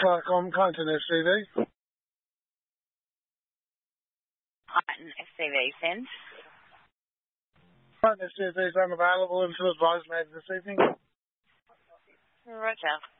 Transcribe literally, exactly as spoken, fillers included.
Clark on Clinton S C V. Clinton S C V, send. Clinton S C V is unavailable until advised made this evening. Roger.